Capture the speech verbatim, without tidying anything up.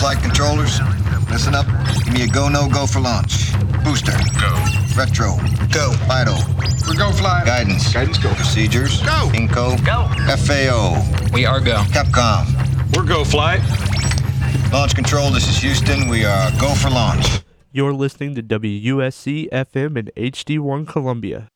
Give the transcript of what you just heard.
flight controllers, listen up. Give me a go, no go for launch. Booster. Go. Retro. Go. Vital. We're go fly. Guidance. Guidance go. Procedures. Go. Inco. Go. F A O. We are go. Capcom. We're go fly. Launch control, this is Houston. We are go for launch. You're listening to W U S C F M and H D one Columbia.